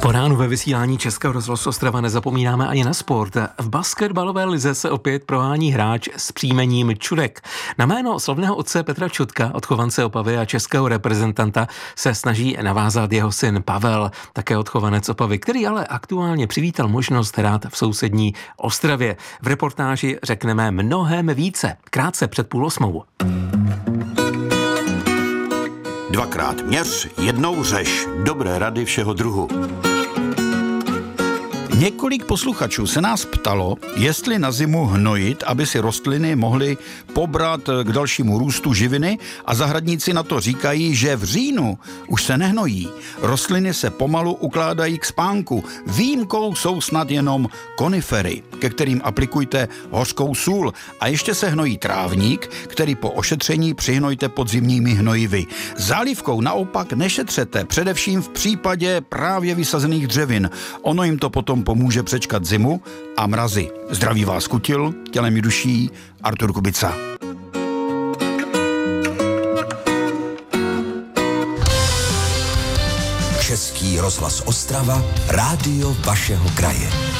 Po ránu ve vysílání Českého rozhlasu Ostrava nezapomínáme ani na sport. V basketbalové lize se opět prohání hráč s příjmením Čudek. Na jméno slavného otce Petra Čudka, odchovance Opavy a českého reprezentanta, se snaží navázat jeho syn Pavel, také odchovanec Opavy, který ale aktuálně přivítal možnost hrát v sousední Ostravě. V reportáži řekneme mnohem více. Krátce před 7:30. Dvakrát měř, jednou řeš. Dobré rady všeho druhu. Několik posluchačů se nás ptalo, jestli na zimu hnojit, aby si rostliny mohly pobrat k dalšímu růstu živiny, a zahradníci na to říkají, že v říjnu už se nehnojí. Rostliny se pomalu ukládají k spánku. Výjimkou jsou snad jenom konifery, ke kterým aplikujte hořkou sůl, a ještě se hnojí trávník, který po ošetření přihnojte podzimními hnojivy. Zálivkou naopak nešetřete, především v případě právě vysazených dřevin. Ono jim to potom pomůže přečkat zimu a mrazy. Zdraví vás Kutil, tělem i duší Artur Kubica. Český rozhlas Ostrava, rádio vašeho kraje.